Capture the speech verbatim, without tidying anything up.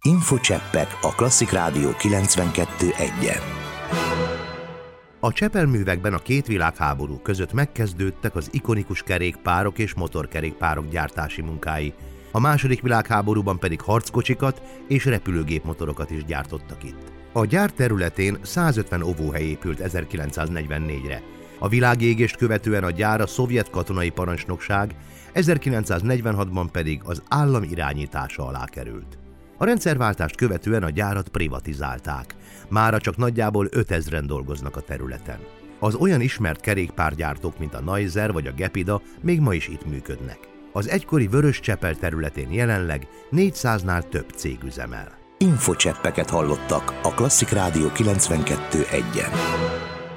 Infocseppek a Klasszik Rádió kilencvenkettő egyen. A csepelművekben a két világháború között megkezdődtek az ikonikus kerékpárok és motorkerékpárok gyártási munkái, a második világháborúban pedig harckocsikat és repülőgépmotorokat is gyártottak itt. A gyár területén százötven óvóhely épült ezerkilencszáznegyvennégyre. A világégést követően a gyár a szovjet katonai parancsnokság, ezerkilencszáznegyvenhatban pedig az állam irányítása alá került. A rendszerváltást követően a gyárat privatizálták. Mára csak nagyjából ötezren dolgoznak a területen. Az olyan ismert kerékpárgyártók, mint a Neusser vagy a Gepida még ma is itt működnek. Az egykori Vörös-Csepel területén jelenleg négyszáznál több cég üzemel. Infocseppeket hallottak a Klasszik Rádió kilencvenkettő egyen.